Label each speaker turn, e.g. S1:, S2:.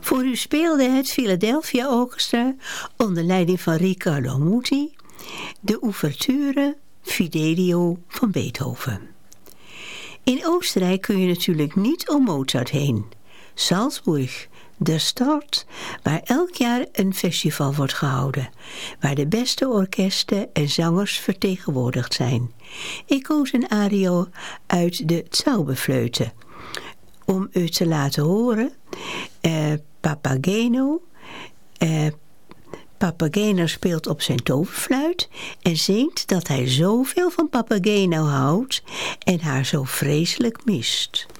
S1: Voor u speelde het Philadelphia Orchestra onder leiding van Riccardo Muti de ouverture Fidelio van Beethoven. In Oostenrijk kun je natuurlijk niet om Mozart heen. Salzburg, de stad waar elk jaar een festival wordt gehouden, waar de beste orkesten en zangers vertegenwoordigd zijn. Ik koos een ario uit de Zauberflöte om u te laten horen. Papageno. Papageno speelt op zijn toverfluit en zingt dat hij zoveel van Papageno houdt en haar zo vreselijk mist.